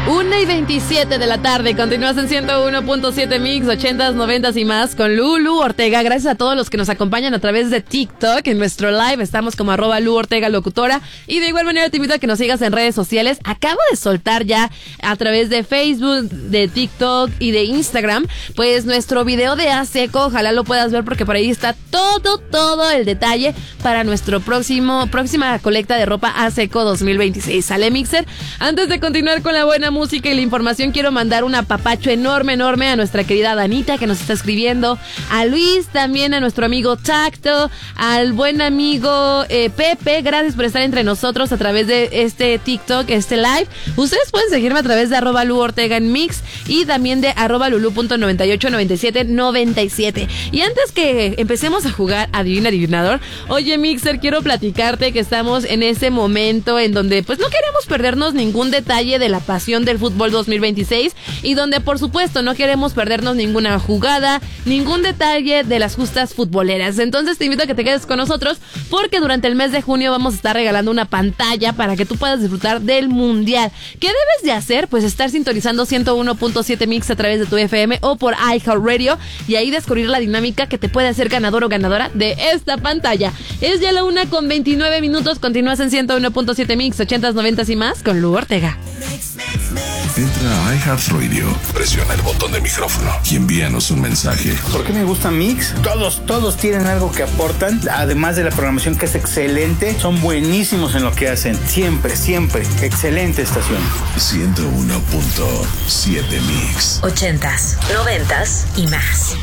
1:27 de la tarde, continúas en 101.7 Mix, 80s, 90s y más con Lulu Ortega. Gracias a todos los que nos acompañan a través de TikTok. En nuestro live estamos como @Lu Ortega Locutora. Y de igual manera te invito a que nos sigas en redes sociales. Acabo de soltar ya a través de Facebook, de TikTok y de Instagram, pues nuestro video de A-Seco. Ojalá lo puedas ver porque por ahí está todo el detalle para nuestro próxima colecta de ropa A-Seco 2026. ¿Sale, Mixer? Antes de continuar con la buena música y la información, quiero mandar un apapacho enorme a nuestra querida Danita que nos está escribiendo, a Luis, también a nuestro amigo Tacto, al buen amigo Pepe. Gracias por estar entre nosotros a través de este TikTok, este live. Ustedes pueden seguirme a través de @Lu Ortega en Mix y también de @Lulu.989797. Y antes que empecemos a jugar Adivina Adivinador, oye, Mixer, quiero platicarte que estamos en ese momento en donde pues no queremos perdernos ningún detalle de la pasión del fútbol 2026 y donde por supuesto no queremos perdernos ninguna jugada, ningún detalle de las justas futboleras. Entonces te invito a que te quedes con nosotros porque durante el mes de junio vamos a estar regalando una pantalla para que tú puedas disfrutar del mundial. ¿Qué debes de hacer? Pues estar sintonizando 101.7 Mix a través de tu FM o por iHeartRadio y ahí descubrir la dinámica que te puede hacer ganador o ganadora de esta pantalla. Es ya la 1:29. Continúas en 101.7 Mix, 80s, 90s y más con Lu Ortega. Entra a iHeartRadio, presiona el botón de micrófono y envíanos un mensaje. ¿Por qué me gusta Mix? Todos tienen algo que aportan, además de la programación que es excelente, son buenísimos en lo que hacen, siempre, excelente estación. 101.7 Mix. 80s, 90s y más.